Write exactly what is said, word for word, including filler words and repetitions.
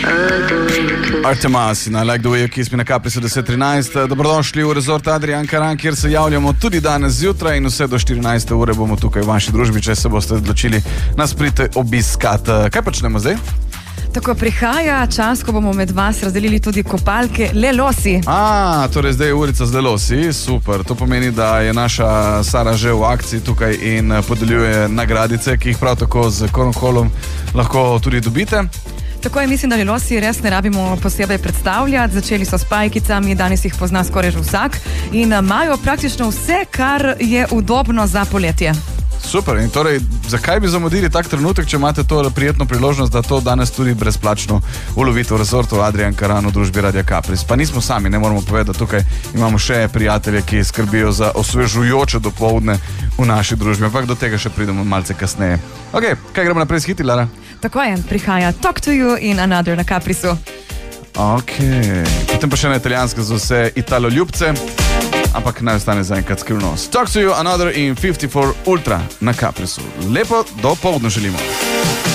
Artemas in I Like the Way You Kiss Me na Caprisu deset trinajst. Dobrodošli v Resort Adrian Karan, kjer se javljamo tudi danes zjutraj in vse do štirinajste ure bomo tukaj v vaši družbi, če se boste odločili nas priti obiskat. Kaj počnemo zdaj? Tako prihaja čas, ko bomo med vas razdelili tudi kopalke Lelosi. A, torej zdaj je urica z Lelosi, super. To pomeni, da je naša Sara že v akciji tukaj in podeljuje nagradice, ki jih prav tako z Cornholom lahko tudi dobite. Tako je, mislim, da Lelosi res ne rabimo posebej predstavljati. Začeli so s pajkicami, danes jih pozna skoraj že vsak in imajo praktično vse, kar je udobno za poletje. Super, in torej, zakaj bi zamudili tak trenutek, če imate to prijetno priložnost, da to danes tudi brezplačno ulovite v Resortu Adrian Karan v družbi Radia Capris. Pa nismo sami, ne moramo povedati, tukaj imamo še prijatelje, ki skrbijo za osvežujoče dopoldne v naši družbi, ampak do tega še pridemo malce kasneje. Ok, kaj gremo naprej s hiti, Lara? Tako je, prihaja Talk to You in Another na Caprisu. Ok, potem pa še na italijansko za vse italoljubce, ampak naj ostane zaenkrat skrivnost. Talk to You, Another in fifty four Ultra na Caprisu. Lepo dopoldne želimo.